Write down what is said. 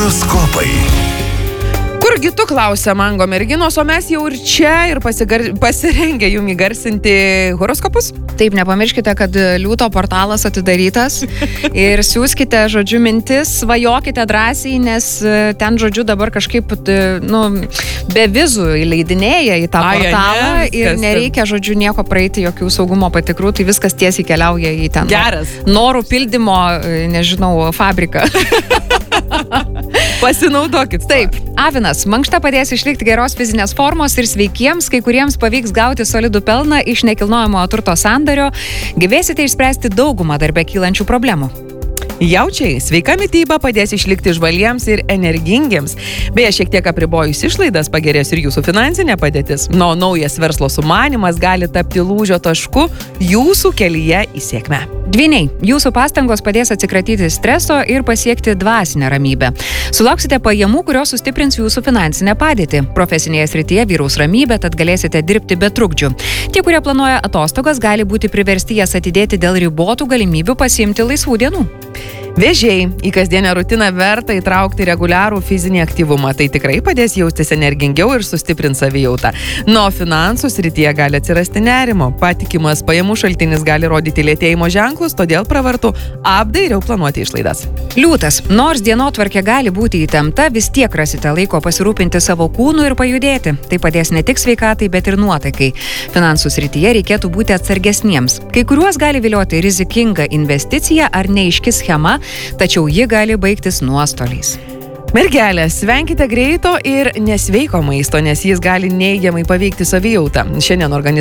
Horoskopai. Kurgi tu, klausia Mango merginos, o mes jau ir čia ir pasirengę jum įgarsinti horoskopus. Taip, nepamirškite, kad Liūto portalas atidarytas ir siūskite, žodžiu, mintis, svajokite drąsiai, nes ten, žodžiu, dabar kažkaip, be vizų įleidinėja į tą portalą ir nereikia, žodžiu, nieko praeiti, jokių saugumo patikrų, tai viskas tiesiai keliauja į ten. Geras. Norų pildymo, nežinau, fabriką. Pasinaudokit. Taip, Avinas, mankšta padės išlikti geros fizinės formos ir sveikiems, kai kuriems pavyks gauti solidų pelną iš nekilnojamojo turto sandario, gebėsite išspręsti daugumą darbe kylančių problemų. Jaučiai, sveika mityba padės išlikti žvaliems ir energingiems. Beje, šiek tiek apribojus išlaidas pagerės ir jūsų finansinė padėtis. Naujas verslo sumanymas gali tapti lūžio tašku jūsų kelyje į sėkmę. Dvyniai, jūsų pastangos padės atsikratyti streso ir pasiekti dvasinę ramybę. Sulauksite pajamų, kurios sustiprins jūsų finansinę padėtį. Profesinėje srityje vyraus ramybė, tad galėsite dirbti be trukdžių. Tie, kurie planuoja atostogas, gali būti priversti jas atidėti dėl ribotų galimybių pasiimti laisvų dienų. Vėžiai, į kasdienę rutiną verta įtraukti reguliarų fizinį aktyvumą. Tai tikrai padės jaustis energingiau ir sustiprins savijautą. Nuo finansų srityje gali atsirasti nerimo. Patikimas pajamų šaltinis gali rodyti lėtėjimo ženklus, todėl pravartu apdairiau planuoti išlaidas. Liūtas, nors dienotvarkė gali būti įtempta, vis tiek rasite laiko pasirūpinti savo kūnu ir pajudėti. Tai padės ne tik sveikatai, bet ir nuotaikai. Finansų srityje reikėtų būti atsargesniems. Kai kuriuos gali vilioti rizikinga investicija ar neaiški schema, tačiau ji gali baigtis nuostoliais. Mergelės, venkite greito ir nesveiko maisto, nes jis gali neigiamai paveikti savijautą. Šiandien